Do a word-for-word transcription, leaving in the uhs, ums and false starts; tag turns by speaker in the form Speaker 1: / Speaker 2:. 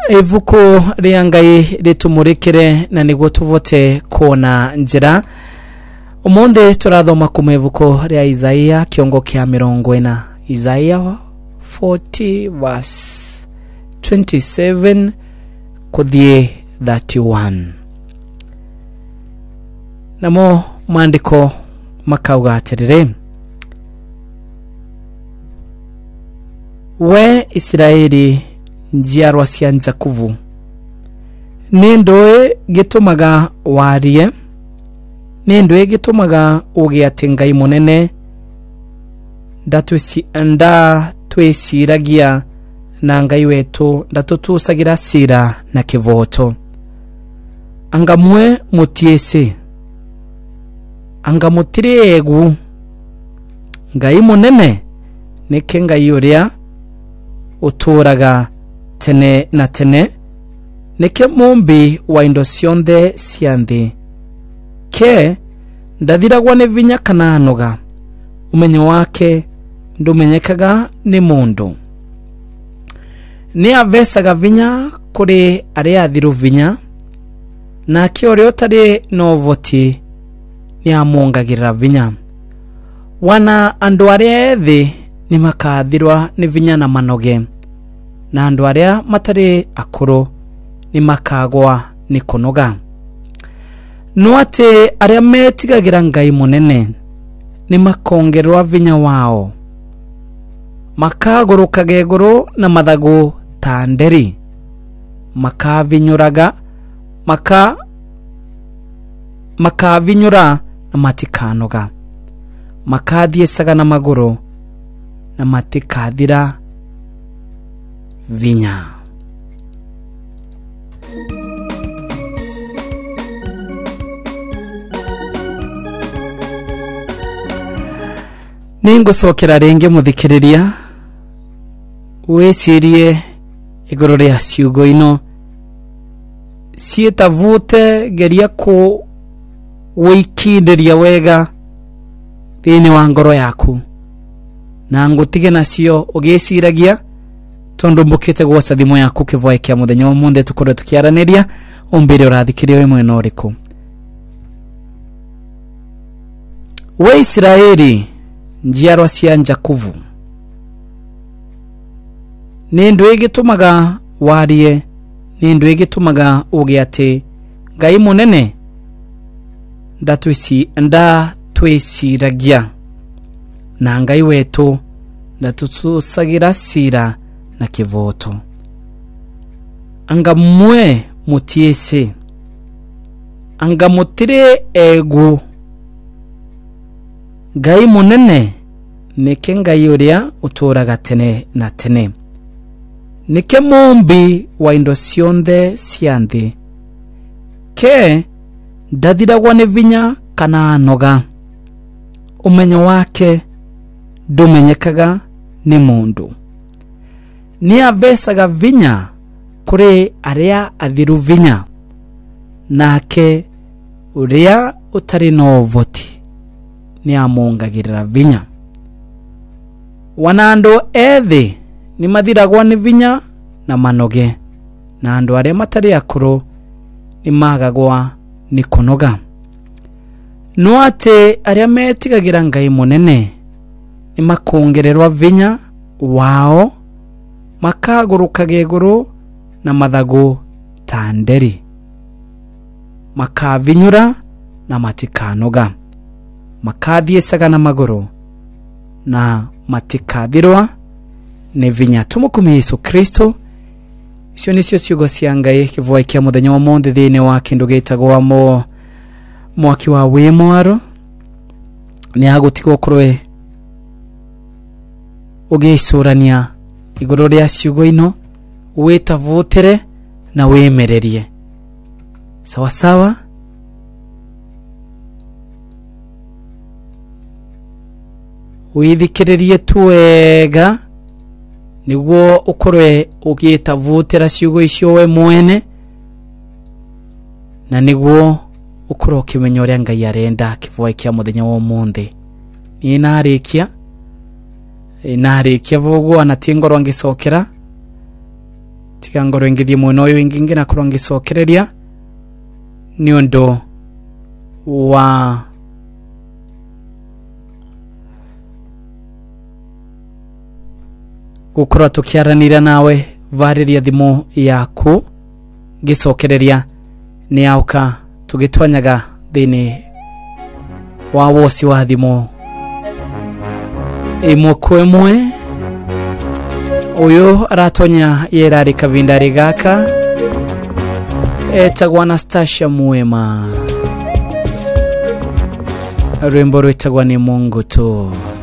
Speaker 1: evuko ria Ngai ritumurikire na niguo tuvote kuona njira. Umunde turathoma kuma evuko ria Isaia kiongo kia mirongo ina. Isaia forty verse twenty-seven kuthie thirty-one. Namo maandiko makauga atirire, we Israeli njiarwa cia Jakubu, ni ndoe gitumaga warie, ni ndoe gitumaga uge ati Ngai munene ndatwisi anda twesiragia na Ngai wetu ndatutusagira sira na kivoto. Angamwe mutiese, angamutire egu, Ngai munene nike Ngai uria uturaga tene na tene, nike mumbi wa indo cionthe cia nthi, ke ndathiragwa ni vinya kana anoga, umenyo wake ndumenyekaga ni mundu. Ni avesaga vinya kuri aria athiru vinya, na kiore utari no voti ni amongagirira vinya. Wana andu aria ethi ni makathirwa ni vinya na manoge, na andu aria matari akuru ni makagwa ni kunoga. No ati aria metigagira Ngai munene ni makongerwa vinya wao, makagurukaga iguru na mathagu ta nderi, makavinyuraga maka makavinyura na matikanoga, makathiĩcaga na maguru na matikathira vinya. Ningũcokera rĩngĩ muthikiriria, wĩcirie iguru ria ciugo ino ciĩtavute geria ku wikinderia wega thini wa ngoro yaku, na ngutige nacio ugiciragia tondu mbukite gwoca thimu yaku kivoe kia muthenya wa munde tukorwo tukiaraniria umbire urathikiria we mwena uriku. We Israeli njiarwa cia Jakubu, ni ndu igitumaga warie, ni ndu igitumaga uge ati Ngai munene ndatwisi nda twesiragia na Ngai wetu ndatutusagira sira na kivoto. Angamwe mutiese, angamutire egu, Ngai munene nike Ngai uria uturaga tene na tene, nike mumbi wa indo cionthe cia nthi, ke ndathiragwa ni vinya kana anoga, umenyo wake ndumenyekaga ni mundu. Ni avesaga vinya kuri aria athiru vinya, nake uria utari no voti ni amongagirira vinya. Wana andu ethi ni mathiragwa ni vinya na manoge, na andu aria matari akuru ni magagwa ni kunoga. No ati aria metigagira Ngai munene ni makongererwa vinya wao, makagurukaga iguru na mathagu ta nderi, makavinyura na matikanoga, makathiĩcaga na maguru na matikathirwa ni vinya. Tumukumie Yesu Kristo. Icio nicio ciugo cia Ngai kivoe kia muthenya wa monde thini wa kindu gitagwa mo mwaki wa wimwaro. Ni agutigwo kurwe ugicurania iguru ria ciugo ino, witavutere na wemererie sawa sawa. Withikiririe tuwega niguo ukorwe ugitavutira ciugo icio we mwene, na niguo ukorwo ukimenya uria Ngai arenda kivoe kia muthenya wa umuthi. Ni narikia narikia vogo anatingorwa ngicokera tiga ngoro ingithie mwena uyu ingingi na kurwa ngicokereria ni undu wa gukorwa tukiaranira nawe variria thimu yaku gicokereria ni auka tugitwanyaga thini wa wosi wa thimu imwe kwemwe uyu aratonya yerari kavindari gaka etagwa Anastasia Mwema rwimbo rwitagwa ni Mungu tu.